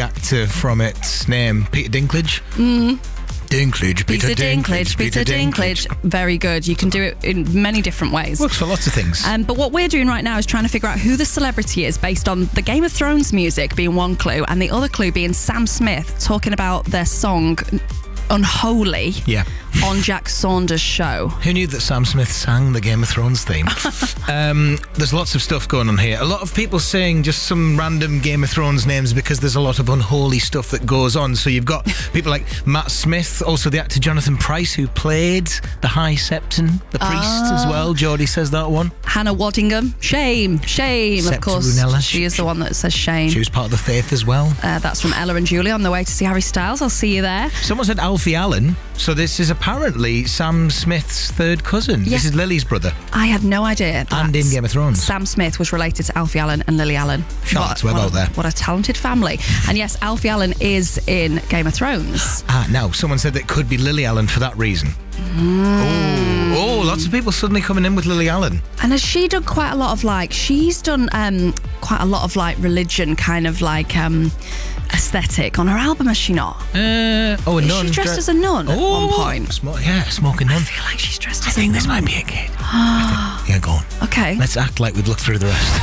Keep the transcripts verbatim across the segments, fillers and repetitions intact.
actor from its name, Peter Dinklage. Mm. Dinklage, Peter, Peter Dinklage, Peter Dinklage. Very good. You can do it in many different ways. Works for lots of things. Um, but what we're doing right now is trying to figure out who the celebrity is based on the Game of Thrones music being one clue, and the other clue being Sam Smith talking about their song Unholy yeah. on Jack Saunders' show. Who knew that Sam Smith sang the Game of Thrones theme? um, there's lots of stuff going on here. A lot of people saying just some random Game of Thrones names because there's a lot of unholy stuff that goes on. So you've got people like Matt Smith, also the actor Jonathan Pryce, who played the High Septon, the priest Ah. as well. Geordie says that one. Hannah Waddingham. Shame. Shame, of course. Septarunella. She is the one that says shame. She was part of the Faith as well. Uh, that's from Ella and Julie on the way to see Harry Styles. I'll see you there. Someone said Alfie Allen. So this is apparently Sam Smith's third cousin. Yeah. This is Lily's brother. I had no idea that And in Game of Thrones. Sam Smith was related to Alfie Allen and Lily Allen. Shots, What- we're what about a- there. What a talented family. And yes, Alfie Allen is in Game of Thrones. Ah, now, someone said it could be Lily Allen for that reason. Mm. Oh, oh, lots of people suddenly coming in with Lily Allen. And has she done quite a lot of like, she's done um, quite a lot of like religion kind of like um, aesthetic on her album, has she not? Uh, oh, a Is nun. she dressed dre- as a nun at oh, one point? Smo- yeah, smoking nun. I feel like she's dressed I as think a this nun. might be a kid. I think, yeah, go on. Okay. Let's act like we've looked through the rest.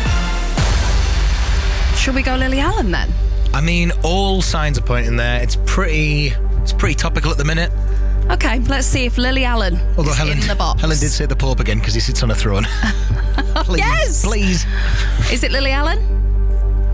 Should we go Lily Allen then? I mean, all signs are pointing there. It's pretty, it's pretty topical at the minute. Okay, let's see if Lily Allen Although is Helen, in the box. Helen did say the Pope again because he sits on a throne. Please, Yes! please. Is it Lily Allen?